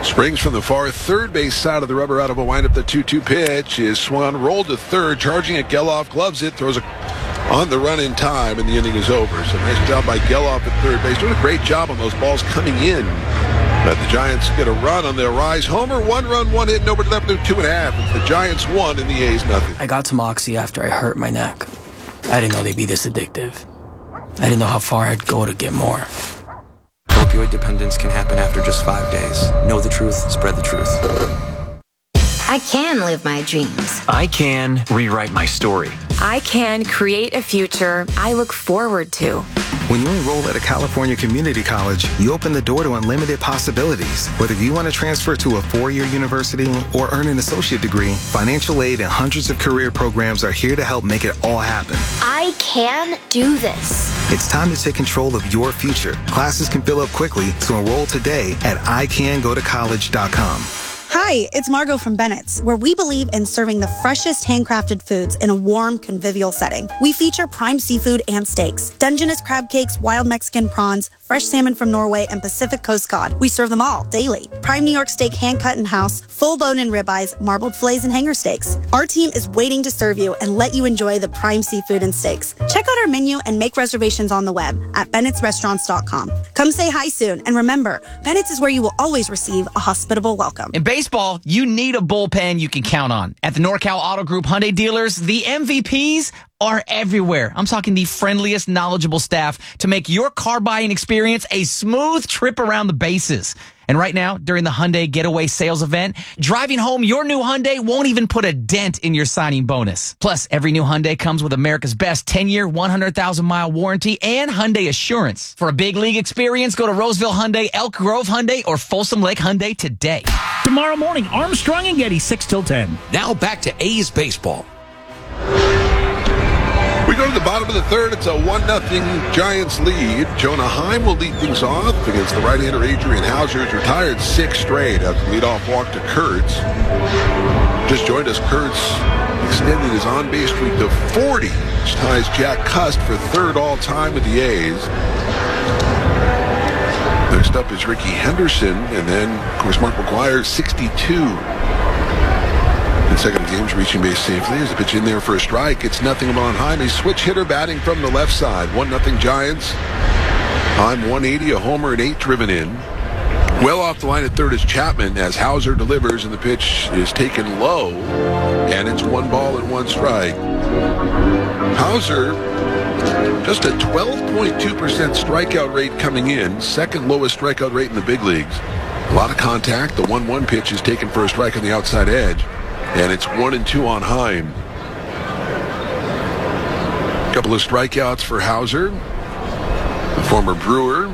Springs from the far third base side of the rubber out of a windup. The 2-2 pitch is swung, rolled to third, charging at Geloff, gloves it, throws it on the run in time, and the inning is over. So nice job by Geloff at third base. Doing a great job on those balls coming in. But the Giants get a run on their rise. Homer, 1 run, 1 hit, nobody left, 2.5. It's the Giants 1 and the A's nothing. I got some Oxy after I hurt my neck. I didn't know they'd be this addictive. I didn't know how far I'd go to get more. Opioid dependence can happen after just 5 days. Know the truth, spread the truth. I can live my dreams. I can rewrite my story. I can create a future I look forward to. When you enroll at a California community college, you open the door to unlimited possibilities. Whether you want to transfer to a 4-year university or earn an associate degree, financial aid and hundreds of career programs are here to help make it all happen. I can do this. It's time to take control of your future. Classes can fill up quickly, so enroll today at icangotocollege.com. Hi, it's Margot from Bennett's, where we believe in serving the freshest handcrafted foods in a warm, convivial setting. We feature prime seafood and steaks, Dungeness crab cakes, wild Mexican prawns, fresh salmon from Norway, and Pacific Coast cod. We serve them all daily. Prime New York steak hand-cut in-house, full bone-in ribeyes, marbled fillets, and hanger steaks. Our team is waiting to serve you and let you enjoy the prime seafood and steaks. Check out our menu and make reservations on the web at bennettsrestaurants.com. Come say hi soon, and remember, Bennett's is where you will always receive a hospitable welcome. In baseball, you need a bullpen you can count on. At the NorCal Auto Group Hyundai dealers, the MVPs are everywhere. I'm talking the friendliest, knowledgeable staff to make your car buying experience a smooth trip around the bases. And right now, during the Hyundai Getaway Sales Event, driving home your new Hyundai won't even put a dent in your signing bonus. Plus, every new Hyundai comes with America's best 10-year, 100,000-mile warranty and Hyundai Assurance. For a big league experience, go to Roseville Hyundai, Elk Grove Hyundai, or Folsom Lake Hyundai today. Tomorrow morning, Armstrong and Getty, 6 till 10. Now back to A's baseball. We go to the bottom of the third. It's a 1-0 Giants lead. Jonah Heim will lead things off against the right-hander Adrian Hauser, who's retired 6 straight after the leadoff walk to Kurtz. Just joined us, Kurtz extending his on-base streak to 40, which ties Jack Cust for third all-time with the A's. Next up is Ricky Henderson, and then, of course, Mark McGwire, 62. In second games, reaching base safely. As a pitch in there for a strike. It's nothing on Heim. A switch hitter batting from the left side. 1-0 Giants. Heim 180, a homer, and 8 driven in. Well off the line at third is Chapman as Hauser delivers, and the pitch is taken low. And it's 1 ball and 1 strike. Hauser, just a 12.2% strikeout rate coming in. Second lowest strikeout rate in the big leagues. A lot of contact. The 1-1 pitch is taken for a strike on the outside edge. And it's 1-2 on Heim. A couple of strikeouts for Hauser, the former Brewer.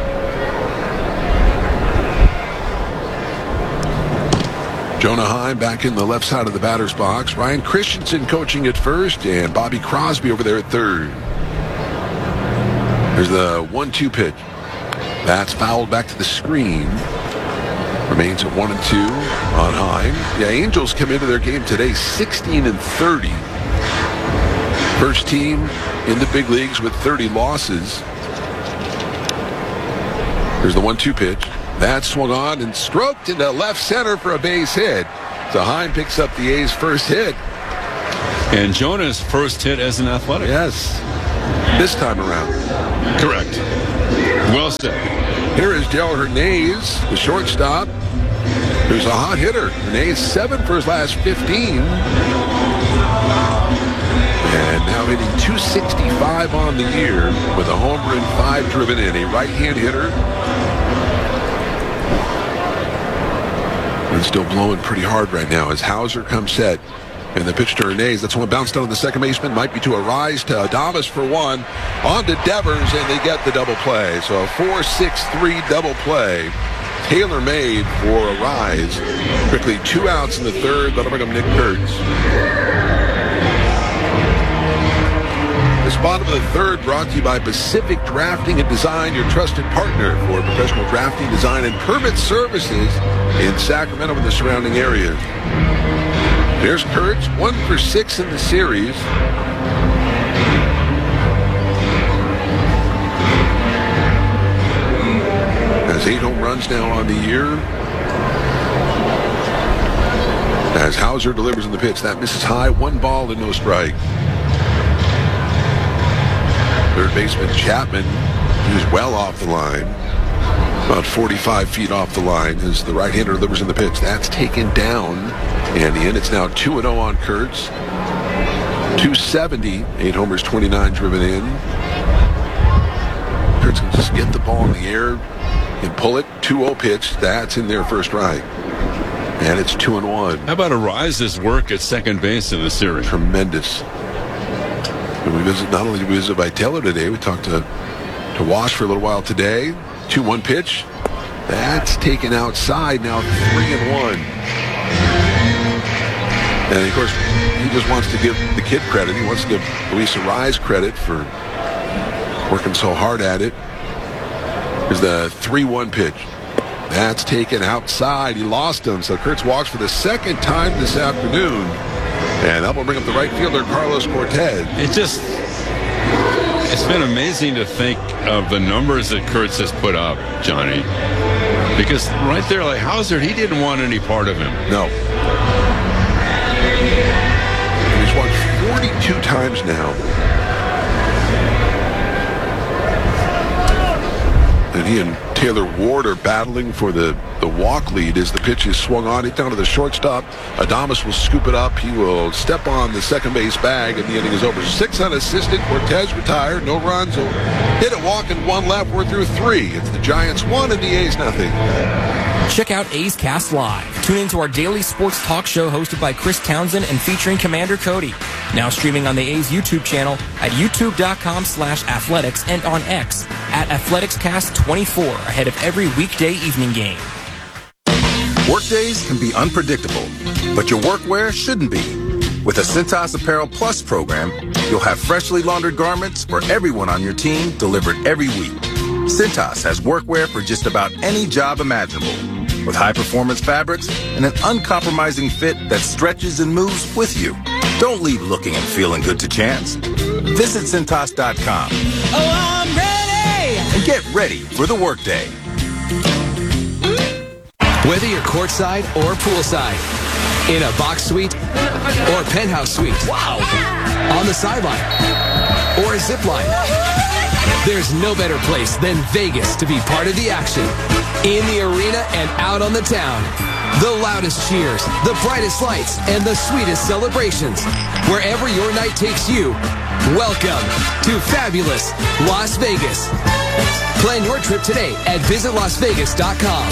Jonah Heim back in the left side of the batter's box. Ryan Christensen coaching at first, and Bobby Crosby over there at third. There's the 1-2 pitch. That's fouled back to the screen. Remains at 1-2 on Heim. The Angels come into their game today 16-30. First team in the big leagues with 30 losses. Here's the 1-2 pitch. That's swung on and stroked into left center for a base hit. So Heim picks up the A's first hit. And Jonah's first hit as an Athletic. Yes. This time around. Correct. Well said. Here is Joe Hernandez, the shortstop. Who's a hot hitter. Hernandez 7 for his last 15. And now hitting .265 on the year with a homer and 5 driven in. A right-hand hitter. And still blowing pretty hard right now as Hauser comes set. And the pitch to Hernandez. That's one bounced down to the second baseman. Might be to a rise to Adames for 1. On to Devers, and they get the double play. So a 4-6-3 double play. Tailor-made for a rise. Quickly 2 outs in the third. That'll bring up Nick Kurtz. This bottom of the third brought to you by Pacific Drafting and Design, your trusted partner for professional drafting, design, and permit services in Sacramento and the surrounding areas. There's Kurtz, 1 for 6 in the series. Has 8 home runs now on the year. As Hauser delivers in the pitch, that misses high. 1 ball and no strike. Third baseman Chapman, who's well off the line, about 45 feet off the line, as the right-hander delivers in the pitch. That's taken down. And in, it's now 2-0 on Kurtz. 270, 8 homers, 29 driven in. Kurtz can just get the ball in the air and pull it. 2-0 pitch. That's in there for a strike. And it's 2-1. How about Ariza's work at second base in the series? Tremendous. And we visit, not only did we visit Vitello today, we talked to Wash for a little while today. 2-1 pitch. That's taken outside now, 3-1. And of course, he just wants to give the kid credit. He wants to give Luis Arraez credit for working so hard at it. Here's the 3-1 pitch. That's taken outside. He lost him. So Kurtz walks for the second time this afternoon. And that will bring up the right fielder, Carlos Cortez. It's been amazing to think of the numbers that Kurtz has put up, Johnny. Because right there, like Hauser, he didn't want any part of him. No. He's walked 42 times now. And he and Taylor Ward are battling for the walk lead as the pitch is swung on. It's down to the shortstop. Adames will scoop it up. He will step on the second base bag, and the inning is over. 6 unassisted. Cortez retired. No runs. Hit it, walk, and 1 left. We're through 3. It's the Giants 1 and the A's nothing. Check out A's Cast Live. Tune into our daily sports talk show hosted by Chris Townsend and featuring Commander Cody. Now streaming on the A's YouTube channel at youtube.com/athletics and on X at AthleticsCast24 ahead of every weekday evening game. Workdays can be unpredictable, but your workwear shouldn't be. With a Cintas Apparel Plus program, you'll have freshly laundered garments for everyone on your team delivered every week. Cintas has workwear for just about any job imaginable, with high-performance fabrics and an uncompromising fit that stretches and moves with you. Don't leave looking and feeling good to chance. Visit Cintas.com. Oh, I'm ready! And get ready for the workday. Whether you're courtside or poolside, in a box suite or penthouse suite, wow, on the sideline or a zip line, there's no better place than Vegas to be part of the action. In the arena and out on the town. The loudest cheers, the brightest lights, and the sweetest celebrations. Wherever your night takes you, welcome to fabulous Las Vegas. Plan your trip today at visitlasvegas.com.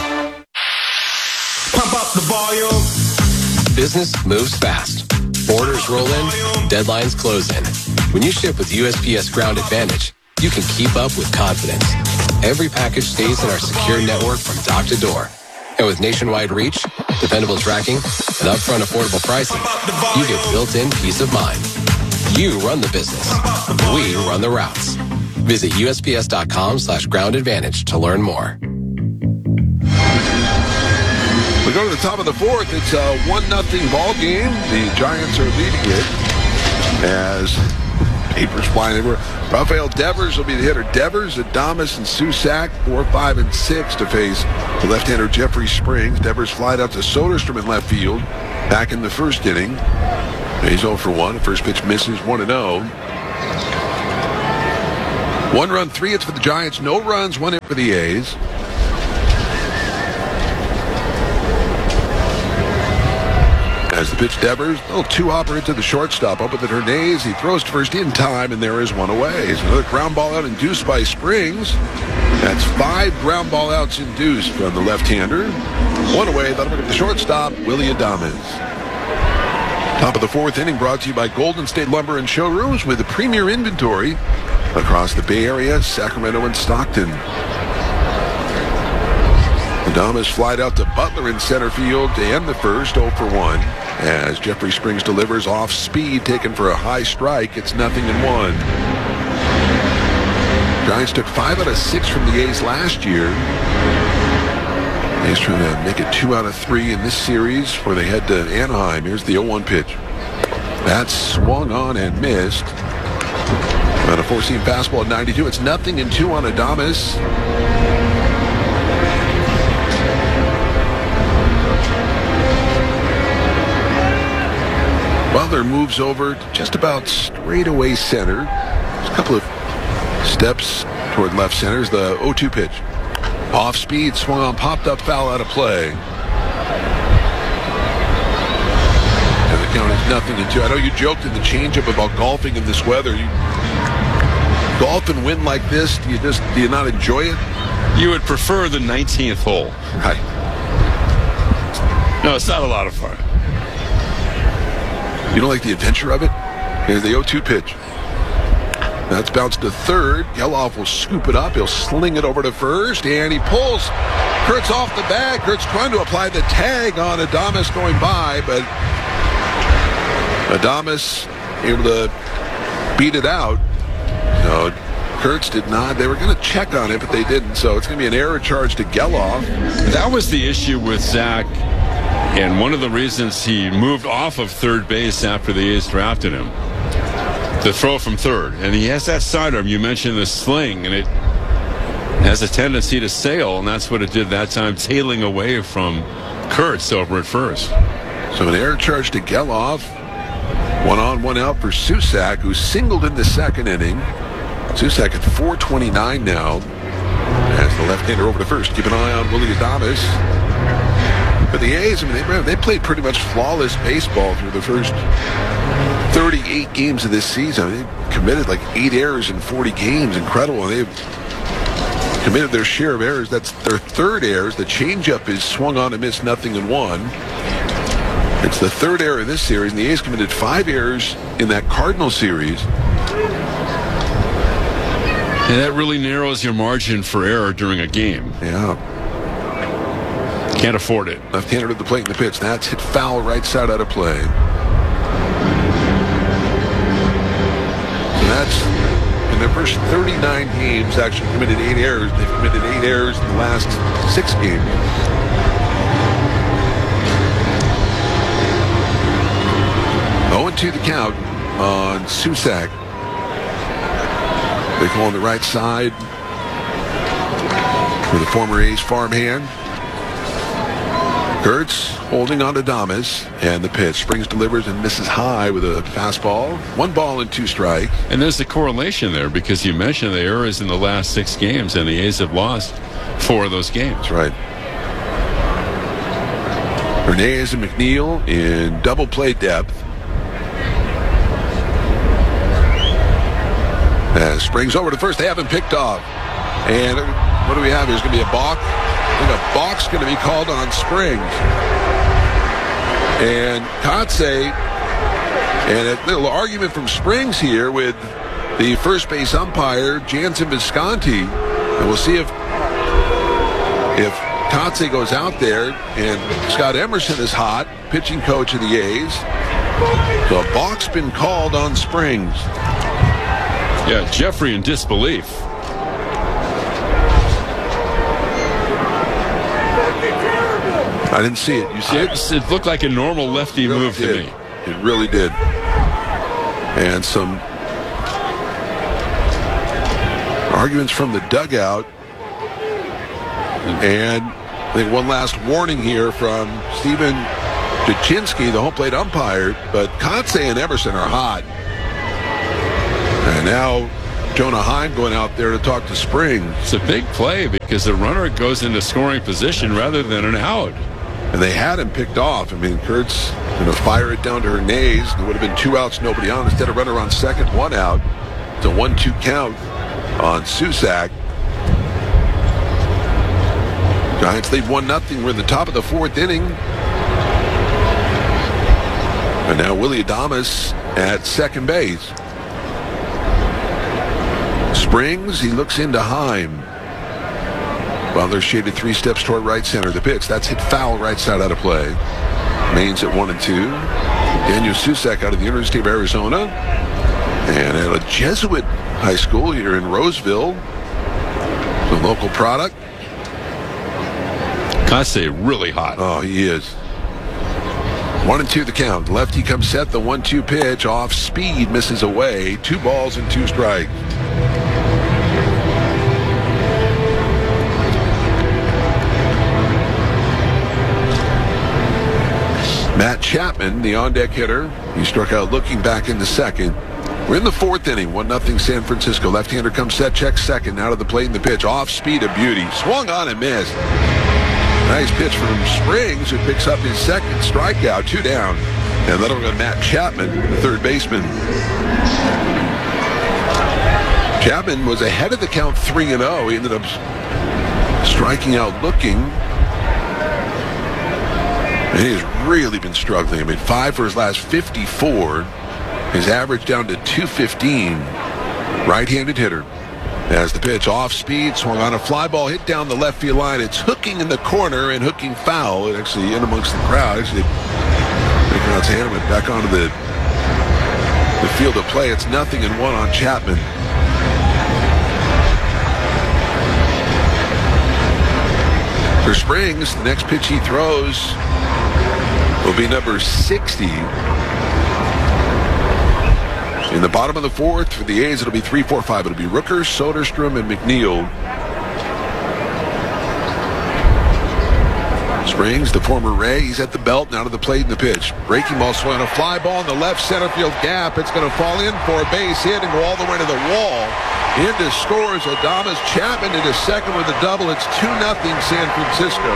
Pump up the volume. Business moves fast. Orders roll in, deadlines close in. When you ship with USPS Ground Advantage, you can keep up with confidence. Every package stays in our secure network from dock to door. And with nationwide reach, dependable tracking, and upfront affordable pricing, you get built-in peace of mind. You run the business. We run the routes. Visit USPS.com/Ground Advantage to learn more. We go to the top of the 4th. It's a 1-0 ball game. The Giants are leading it as papers flying everywhere. Rafael Devers will be the hitter. Devers, Adames, and Susac, 4, 5, and 6 to face the left-hander Jeffrey Springs. Devers flied out to Soderstrom in left field back in the first inning. He's 0 for 1. The first pitch misses, 1-0. 1 run, 3 hits for the Giants. No runs, 1 hit for the A's. As the pitch, Devers, little 2-hopper into the shortstop. Up with it, Hernandez. He throws to first in time, and there is 1 away. It's another ground ball out induced by Springs. That's 5 ground ball outs induced from the left-hander. 1 away. That'll bring up the shortstop, Willy Adames. Top of the 4th inning brought to you by Golden State Lumber and Showrooms with a premier inventory across the Bay Area, Sacramento, and Stockton. Adames flied out to Butler in center field to end the first, 0 for 1. As Jeffrey Springs delivers off speed, taken for a high strike. It's 0-1. Giants took 5 out of 6 from the A's last year. A's trying to make it 2 out of 3 in this series before they head to Anaheim. Here's the 0-1 pitch. That's swung on and missed. On a 4-seam fastball at 92. It's 0-2 on Adames. Miller moves over to just about straightaway center. There's a couple of steps toward left center. Is the 0-2 pitch. Off speed, swung on, popped up, foul out of play. And the count is 0-2. I know you joked in the changeup about golfing in this weather. You golf and win like this, do you not enjoy it? You would prefer the 19th hole. Right. No, it's not a lot of fun. You don't like the adventure of it? Here's the 0-2 pitch. That's bounced to third. Geloff will scoop it up. He'll sling it over to first, and he pulls Kurtz off the bag. Kurtz trying to apply the tag on Adames going by, but Adames able to beat it out. So Kurtz did not. They were going to check on it, but they didn't. So it's going to be an error charge to Geloff. That was the issue with Zach, and one of the reasons he moved off of third base after the A's drafted him. To throw from third. And he has that sidearm. You mentioned the sling, and it has a tendency to sail, and that's what it did that time, tailing away from Kurtz over at first. So an error charge to Geloff. 1 on, 1 out for Susac, who singled in the second inning. Susac at 429 now. As the left-hander over to first. Keep an eye on Willy Adames. But the A's, I mean, they played pretty much flawless baseball through the first 38 games of this season. They committed like 8 errors in 40 games. Incredible. They've committed their share of errors. That's their third errors. The changeup is swung on and missed, 0-1. It's the third error of this series, and the A's committed 5 errors in that Cardinal series. And that really narrows your margin for error during a game. Yeah. Can't afford it. Left-hander at the plate in the pitch. That's hit foul, right side out of play. So that's in their first 39 games actually committed 8 errors. They've committed 8 errors in the last 6 games. To the count on Susac. They call on the right side for the former A's farmhand. Kurtz holding on to Adames, and the pitch. Springs delivers and misses high with a fastball. 1 ball and 2 strikes. And there's a correlation there because you mentioned the errors in the last 6 games, and the A's have lost 4 of those games. That's right. Hernandez and McNeil in double play depth. As Springs over to first, they haven't picked off. And what do we have? There's going to be a balk. I think a balk's going to be called on Springs. And Kotsay, and a little argument from Springs here with the first base umpire, Jansen Visconti. And we'll see if Kotsay goes out there, and Scott Emerson is hot, pitching coach of the A's. So a balk's been called on Springs. Yeah, Jeffrey in disbelief. I didn't see it. You see it? It looked like a normal lefty move to me. It really did. And some arguments from the dugout. And I think one last warning here from Stephen Jaczynski, the home plate umpire. But Kotsay and Emerson are hot. And now Jonah Heim going out there to talk to Springs. It's a big play because the runner goes into scoring position rather than an out. And they had him picked off. I mean, Kurtz going to fire it down to Hernandez. There would have been 2 outs, nobody on. Instead of runner on second, 1 out. It's a 1-2 count on Susac. Giants lead 1-0. We're in the top of the 4th inning. And now Willy Adames at second base. Springs, he looks into Heim. Well, they're shaded 3 steps toward right center. The pitch, that's hit foul, right side out of play. Mains at 1-2. Daniel Susac out of the University of Arizona. And at a Jesuit high school here in Roseville. The local product. Kotsay really hot. Oh, he is. 1-2 the count. Lefty comes set, the 1-2 pitch. Off speed, misses away. 2 balls and 2 strikes. Matt Chapman, the on-deck hitter. He struck out looking back in the second. We're in the fourth inning, 1-0 San Francisco. Left-hander comes set, checks second, out of the plate in the pitch. Off speed, a beauty. Swung on and missed. Nice pitch from Springs, who picks up his second strikeout, 2 down. And that'll go Matt Chapman, the third baseman. Chapman was ahead of the count 3-0. He ended up striking out looking. And he's really been struggling. I mean, 5 for his last 54. His average down to 215. Right-handed hitter. As the pitch off speed, swung on a fly ball, hit down the left field line. It's hooking in the corner and hooking foul. It actually in amongst the crowd. Actually, the crowd's handing it back onto the field of play. It's 0-1 on Chapman. For Springs, the next pitch he throws will be number 60. In the bottom of the fourth, for the A's, it'll be 3-4-5. It'll be Rooker, Soderstrom, and McNeil. Springs, the former Ray, he's at the belt, now to the plate in the pitch. Breaking ball, swung on a fly ball in the left center field gap. It's going to fall in for a base hit and go all the way to the wall. Into scores Adames Chapman into second with a double. It's 2-0 San Francisco.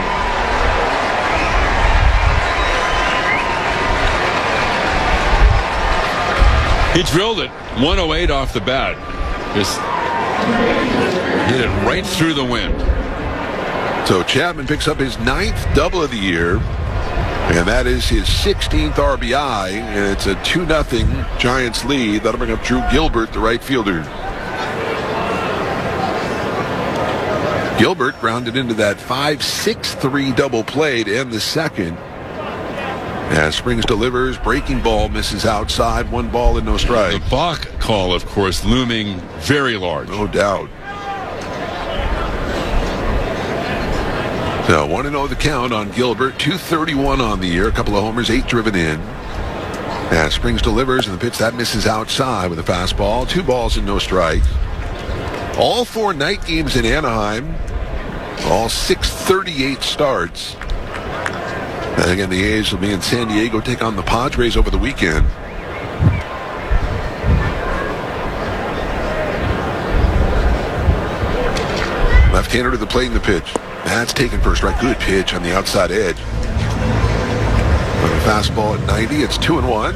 He drilled it 108 off the bat. Just hit it right through the wind. So Chapman picks up his 9th double of the year, and that is his 16th RBI, and it's a 2-0 Giants lead. That'll bring up Drew Gilbert, the right fielder. Gilbert grounded into that 5-6-3 double play to end the second. As Springs delivers, breaking ball misses outside, 1 ball and no strike. The Bach call, of course, looming very large. No doubt. So 1-0 the count on Gilbert, 231 on the year, a couple of homers, 8 driven in. As Springs delivers, and the pitch that misses outside with a fastball, 2 balls and no strikes. All 4 night games in Anaheim, all 6:38 starts. And again, the A's will be in San Diego, take on the Padres over the weekend. Left-hander to the plate in the pitch. That's taken for a strike. Good pitch on the outside edge. On a fastball at 90, it's 2-1.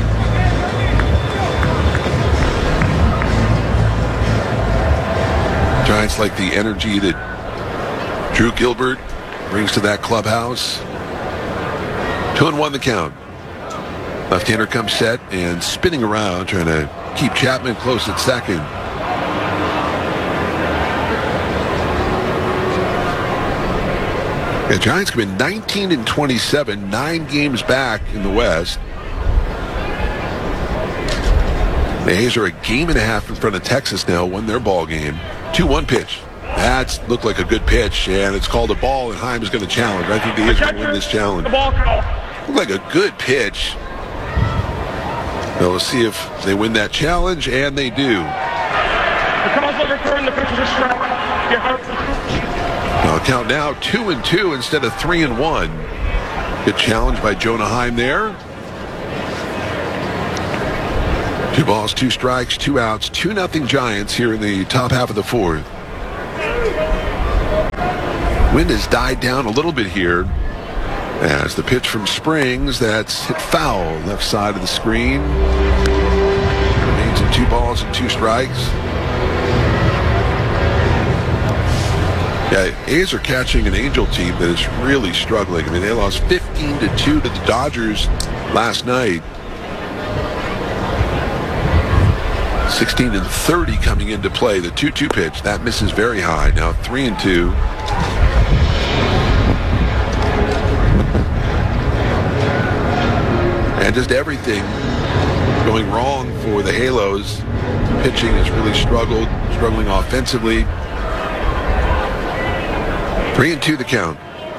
Giants like the energy that Drew Gilbert brings to that clubhouse. 2-1 the count. Left-hander comes set and spinning around, trying to keep Chapman close at second. The Giants come in 19-27, 9 games back in the West. The A's are a game and a half in front of Texas now, won their ball game. 2-1 pitch. That looked like a good pitch, and it's called a ball, and Heim is going to challenge. I think the A's are going to win this challenge. Looked like a good pitch. So we'll see if they win that challenge, and they do. Now count now 2-2 instead of 3-1. Good challenge by Jonah Heim there. 2 balls, 2 strikes, 2 outs, 2-0 Giants here in the top half of the fourth. Wind has died down a little bit here as the pitch from Springs that's hit foul left side of the screen. Remains at 2 balls and 2 strikes. Yeah, A's are catching an Angel team that is really struggling. I mean, they lost 15-2 to the Dodgers last night. 16-30 coming into play. The 2-2 pitch, that misses very high. Now 3-2. And just everything going wrong for the Halos. Pitching has really struggling offensively. 3-2 the count.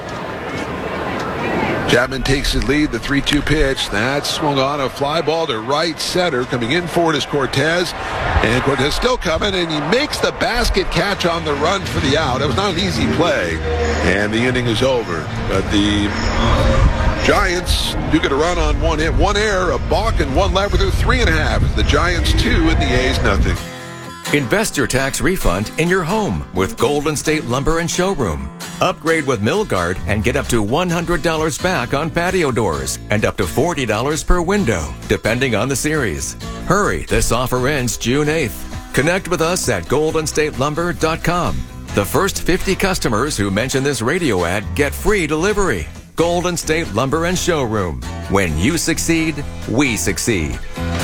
Chapman takes his lead, the 3-2 pitch. That's swung on a fly ball to right center. Coming in for it is Cortez. And Cortez still coming, and he makes the basket catch on the run for the out. It was not an easy play. And the inning is over. But the Giants do get a run on one hit, one error, a balk, and one left with their 3.5. The Giants 2 and the A's nothing. Invest your tax refund in your home with Golden State Lumber and Showroom. Upgrade with Milgard and get up to $100 back on patio doors and up to $40 per window, depending on the series. Hurry, this offer ends June 8th. Connect with us at goldenstatelumber.com. The first 50 customers who mention this radio ad get free delivery. Golden State Lumber and Showroom. When you succeed, we succeed.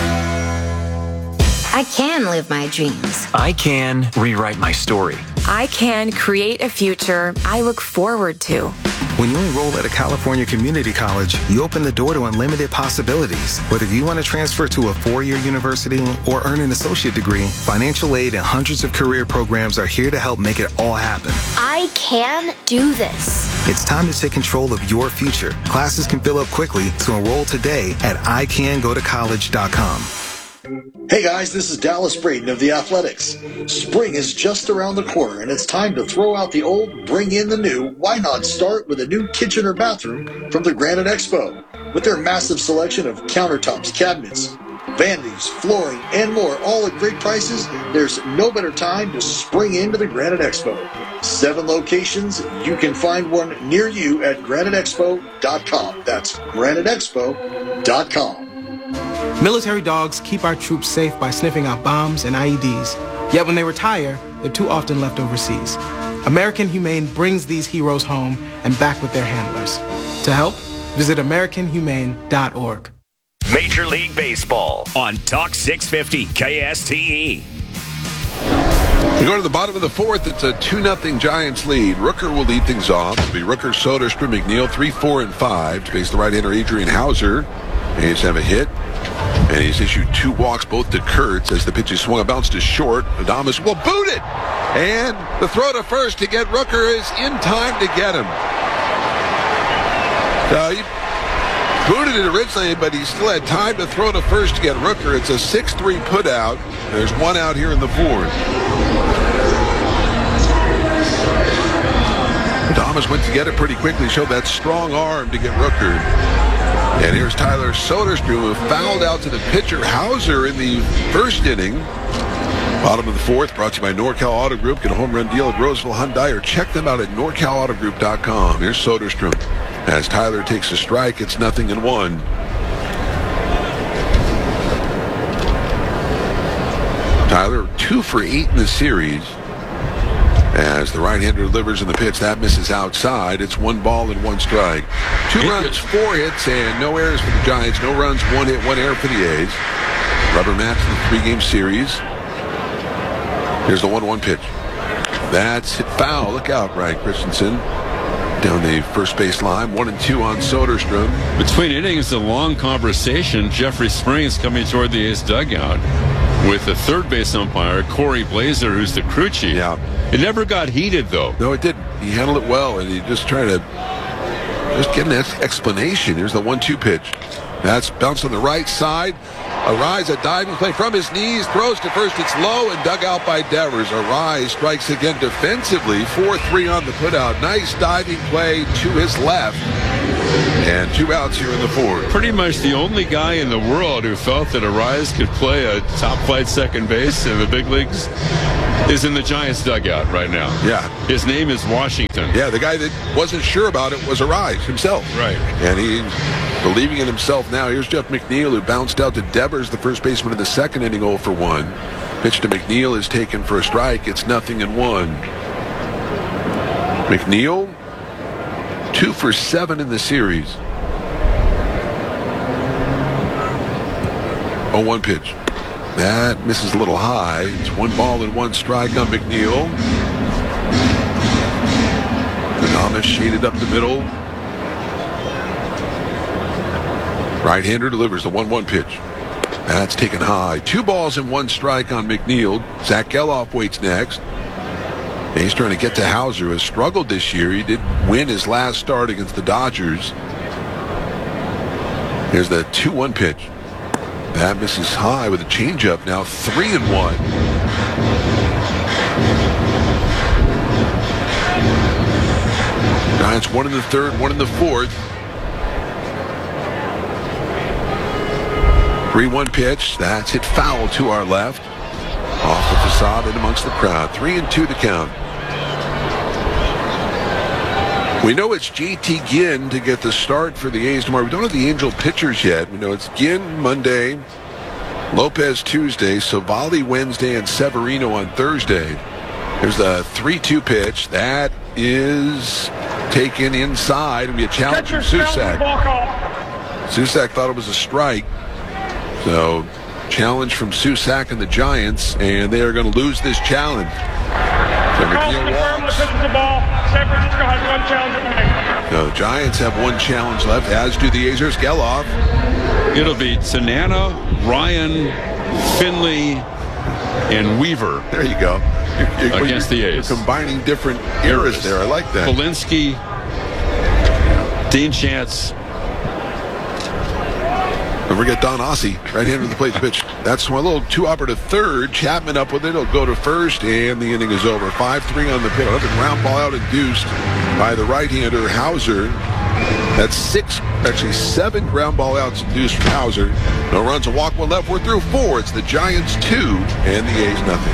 I can live my dreams. I can rewrite my story. I can create a future I look forward to. When you enroll at a California community college, you open the door to unlimited possibilities. Whether you want to transfer to a 4-year university or earn an associate degree, financial aid and hundreds of career programs are here to help make it all happen. I can do this. It's time to take control of your future. Classes can fill up quickly, so enroll today at icangotocollege.com. Hey guys, this is Dallas Braden of The Athletics. Spring is just around the corner and it's time to throw out the old, bring in the new. Why not start with a new kitchen or bathroom from the Granite Expo? With their massive selection of countertops, cabinets, vanities, flooring, and more, all at great prices, there's no better time to spring into the Granite Expo. 7 locations. You can find one near you at graniteexpo.com. That's graniteexpo.com. Military dogs keep our troops safe by sniffing out bombs and IEDs. Yet when they retire, they're too often left overseas. American Humane brings these heroes home and back with their handlers. To help, visit AmericanHumane.org. Major League Baseball on Talk 650 KSTE. We go to the bottom of the 4th. It's a 2-0 Giants lead. Rooker will lead things off. It'll be Rooker, Soderstrom, McNeil, 3, 4, and 5 to face the right-hander Adrian Hauser. A's have a hit. And he's issued 2 walks, both to Kurtz, as the pitch is swung. A bounce to short. Adames will boot it. And the throw to first to get Rooker is in time to get him. He booted it originally, but he still had time to throw to first to get Rooker. It's a 6-3 put out. There's 1 out here in the 4th. Adames went to get it pretty quickly, showed that strong arm to get Rooker. And here's Tyler Soderstrom, who fouled out to the pitcher Hauser in the first inning. Bottom of the 4th, brought to you by NorCal Auto Group. Get a home run deal at Roseville Hyundai or check them out at norcalautogroup.com. Here's Soderstrom. As Tyler takes a strike, it's 0-1. Tyler 2 for 8 in the series. As the right-hander delivers in the pitch, that misses outside. It's 1 ball and 1 strike. 2 runs, 4 hits, and no errors for the Giants. No runs, 1 hit, 1 error for the A's. Rubber match in the 3-game series. Here's the 1-1 pitch. That's hit foul. Look out, Brian Christensen. Down the first base line, 1-2 on Soderstrom. Between innings, a long conversation. Jeffrey Springs coming toward the A's dugout with the third base umpire, Corey Blazer, who's the crew chief. Yeah. It never got heated, though. No, it didn't. He handled it well, and he just tried to get an explanation. Here's the 1-2 pitch. That's bounced on the right side. Arise, a diving play from his knees, throws to first. It's low and dug out by Devers. Arise strikes again defensively. 4-3 on the putout. Nice diving play to his left. And 2 outs here in the 4th. Pretty much the only guy in the world who felt that Arise could play a top-flight second base in the big leagues is in the Giants dugout right now. Yeah. His name is Washington. Yeah, the guy that wasn't sure about it was Arise himself. Right. And he's believing in himself now. Here's Jeff McNeil, who bounced out to Devers, the first baseman in the second inning, 0 for 1. Pitch to McNeil is taken for a strike. It's 0-1. McNeil, 2 for 7 in the series. 0-1 pitch. That misses a little high. It's 1 ball and 1 strike on McNeil. Adames shaded up the middle. Right-hander delivers the 1-1 pitch. That's taken high. 2 balls and 1 strike on McNeil. Zach Geloff waits next. And he's trying to get to Hauser, who has struggled this year. He did win his last start against the Dodgers. Here's the 2-1 pitch. That misses high with a changeup. Now 3-1. Giants 1 in the 3rd, 1 in the 4th. 3-1 pitch. That's hit foul to our left. Off the facade and amongst the crowd. 3-2 the count. We know it's JT Ginn to get the start for the A's tomorrow. We don't have the Angel pitchers yet. We know it's Ginn Monday, Lopez Tuesday, Savali Wednesday, and Severino on Thursday. There's the 3-2 pitch. That is taken inside. It'll be a challenge from Susac. Susac thought it was a strike. So, challenge from Susac and the Giants, and they are going to lose this challenge. So McNeil walks. So the Giants have one challenge left, as do the A's. Geloff. It'll be Tanana, Ryan, Finley, and Weaver. There you go. Against the A's. You're combining different eras there. I like that. Polinsky, Dean Chance. Don't forget Don Ossie, right-hander of the plate pitch. That's one little two-upper to third. Chapman up with it. It'll go to first, and the inning is over. 5-3 on the pit. Another ground ball out induced by the right-hander, Hauser. That's 7 ground ball outs induced from Hauser. No runs, a walk, one left. We're through 4. It's the Giants 2 and the A's nothing.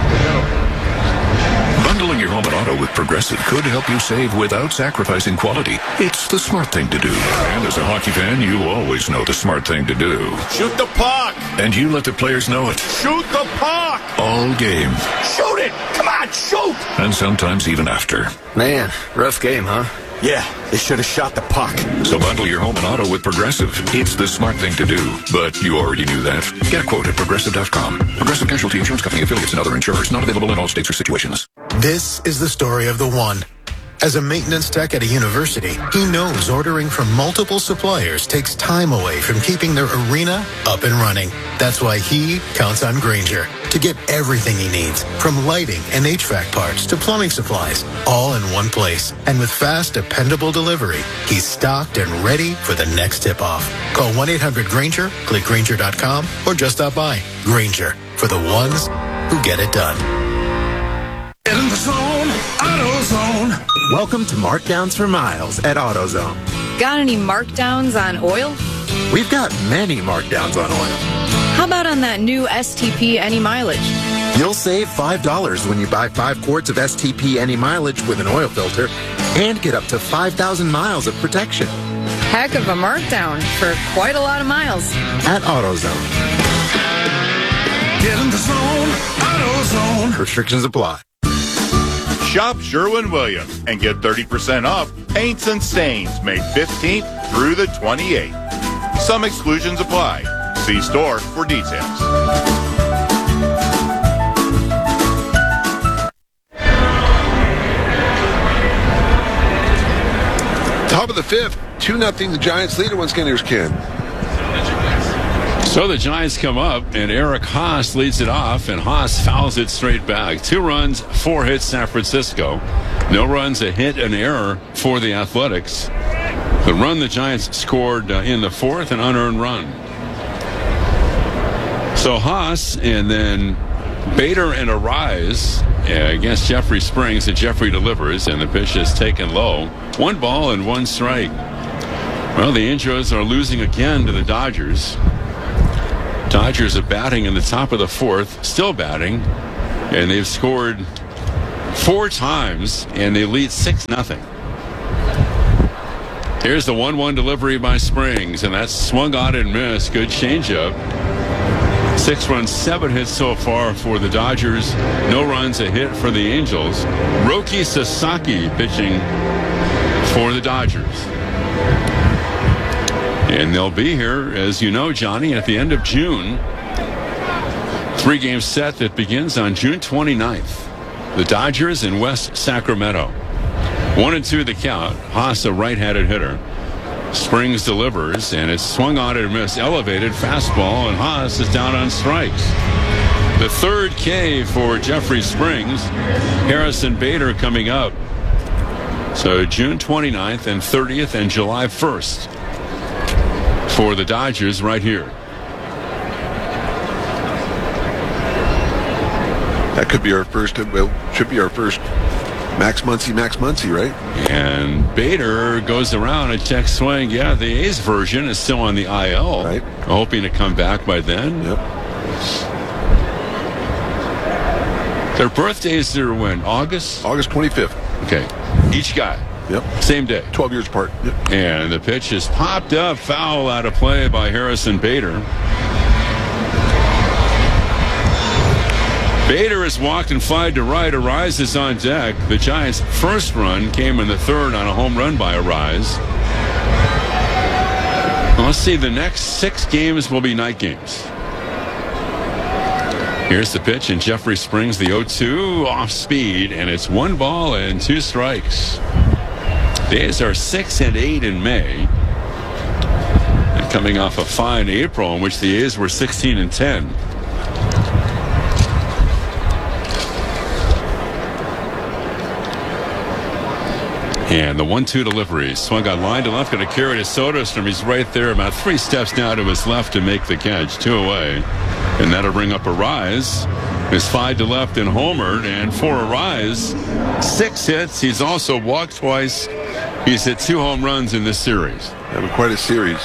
Bundling your home and auto with Progressive could help you save without sacrificing quality. It's the smart thing to do. And as a hockey fan, you always know the smart thing to do. Shoot the puck! And you let the players know it. Shoot the puck! All game. Shoot it! Come on, shoot! And sometimes even after. Man, rough game, huh? Yeah, they should have shot the puck. So bundle your home and auto with Progressive. It's the smart thing to do. But you already knew that. Get a quote at Progressive.com. Progressive Casualty Insurance Company affiliates and other insurers. Not available in all states or situations. This is the story of the one. As a maintenance tech at a university, he knows ordering from multiple suppliers takes time away from keeping their arena up and running. That's why he counts on Grainger to get everything he needs, from lighting and HVAC parts to plumbing supplies, all in one place. And with fast, dependable delivery, he's stocked and ready for the next tip-off. Call 1-800-GRAINGER, click Grainger.com, or just stop by. Grainger, for the ones who get it done. In the zone, AutoZone. Welcome to Markdowns for Miles at AutoZone. Got any markdowns on oil? We've got many markdowns on oil. How about on that new STP Any Mileage? You'll save $5 when you buy 5 quarts of STP Any Mileage with an oil filter and get up to 5,000 miles of protection. Heck of a markdown for quite a lot of miles. At AutoZone. Get in the zone, AutoZone. Restrictions apply. Shop Sherwin-Williams and get 30% off paints and stains May 15th through the 28th. Some exclusions apply. See store for details. Top of the 5th, 2-0 the Giants lead. Once again, here's Ken. So the Giants come up, and Eric Haas leads it off, and Haas fouls it straight back. 2 runs, 4 hits, San Francisco. No runs, a hit, an error for the Athletics. The run the Giants scored in the 4th, an unearned run. So Haas, and then Bader and Arise against Jeffrey Springs, and Jeffrey delivers, and the pitch is taken low. 1 ball and 1 strike. Well, the Angels are losing again to the Dodgers. Dodgers are batting in the top of the 4th, still batting, and they've scored 4 times, and they lead 6-0. Here's the 1-1 delivery by Springs, and that's swung on and missed. Good changeup. 6 runs, 7 hits so far for the Dodgers. No runs, a hit for the Angels. Roki Sasaki pitching for the Dodgers. And they'll be here, as you know, Johnny, at the end of June. 3-game set that begins on June 29th. The Dodgers in West Sacramento. 1-2 the count. Haas, a right-handed hitter. Springs delivers, and it's swung on and missed. Elevated fastball, and Haas is down on strikes. The 3rd K for Jeffrey Springs. Harrison Bader coming up. So June 29th and 30th and July 1st. For the Dodgers right here. That could be our first, well, should be our first Max Muncy, right? And Bader goes around and checks swing. Yeah, the A's version is still on the IL. Right. Hoping to come back by then. Yep. Their birthdays are when? August? August 25th. Okay. Each guy. Yep. Same day. 12 years apart. Yep. And the pitch is popped up. Foul out of play by Harrison Bader. Bader is walked and flied to right. Arise is on deck. The Giants' first run came in the third on a home run by Arise. Let's see. The next 6 games will be night games. Here's the pitch, and Jeffrey Springs, the 0-2 off speed, and it's 1 ball and 2 strikes. The A's are 6-8 in May, and coming off a fine April in which the A's were 16-10. And the 1-2 delivery. Swung on line to left, going to carry to Soderstrom. He's right there, about 3 steps now to his left to make the catch. 2 away. And that'll bring up Arise. His 5 to left and homered. And for Arise, 6 hits. He's also walked twice. He's hit 2 home runs in this series. Having quite a series.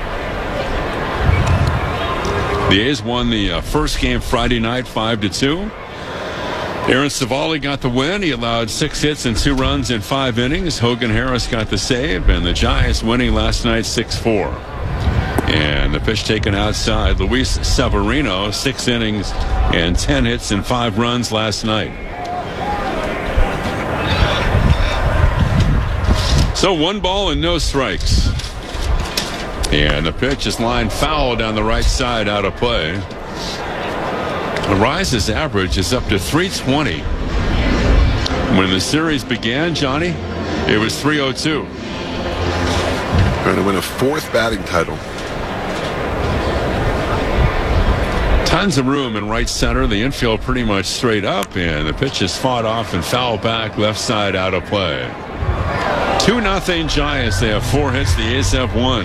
The A's won the first game Friday night 5-2. Aaron Savali got the win. He allowed 6 hits and 2 runs in 5 innings. Hogan Harris got the save, and the Giants winning last night 6-4. And the pitch taken outside. Luis Severino, 6 innings and 10 hits and 5 runs last night. So 1 ball and no strikes. And the pitch is lined foul down the right side, out of play. Arise's average is up to 320. When the series began, Johnny, it was 302. Trying to win a 4th batting title. Tons of room in right center. The infield pretty much straight up, and the pitch is fought off and foul back, left side, out of play. 2-0 Giants. They have 4 hits. The A's have 1.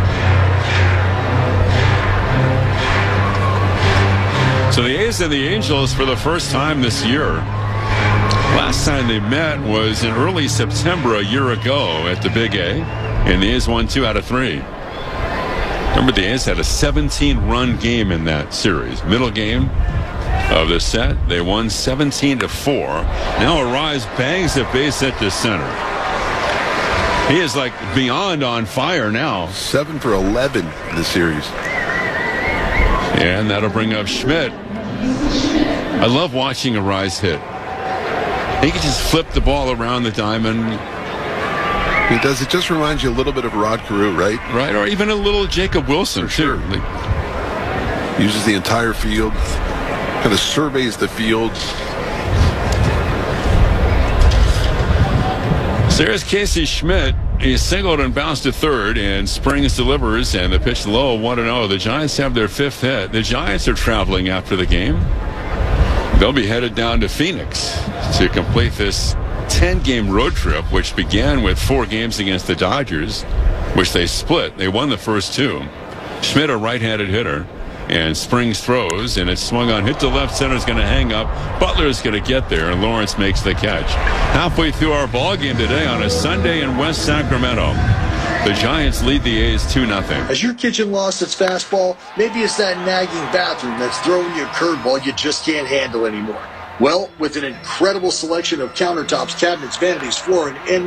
So the A's and the Angels for the first time this year. Last time they met was in early September a year ago at the Big A, and the A's won 2 out of 3. Remember, the A's had a 17-run game in that series. Middle game of the set, they won 17-4. Now Arise bangs a base hit to center. He is like beyond on fire now. 7 for 11 in the series. And that'll bring up Schmidt. I love watching Arise hit. He can just flip the ball around the diamond. He does. It just reminds you a little bit of Rod Carew, right? Right, or even a little Jacob Wilson, sure. too. Uses the entire field, kind of surveys the field. So here's Casey Schmidt. He singled and bounced to third, and Springs delivers, and the pitch low, 1-0. The Giants have their 5th hit. The Giants are traveling after the game. They'll be headed down to Phoenix to complete this 10-game road trip, which began with 4 games against the Dodgers, which they split. They won the first 2. Schmidt, a right-handed hitter, and Springs throws, and it's swung on, hit to left. Center's going to hang up. Butler's going to get there, and Lawrence makes the catch. Halfway through our ball game today on a Sunday in West Sacramento, the Giants lead the A's 2-0. Has your kitchen lost its fastball? Maybe it's that nagging bathroom that's throwing you a curveball you just can't handle anymore. Well, with an incredible selection of countertops, cabinets, vanities, flooring, and